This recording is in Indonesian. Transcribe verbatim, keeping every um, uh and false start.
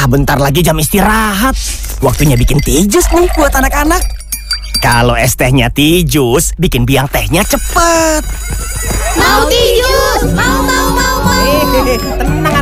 bentar lagi jam istirahat. Waktunya bikin tea juice nih buat anak-anak. Kalau es tehnya tea juice, bikin biang tehnya cepet.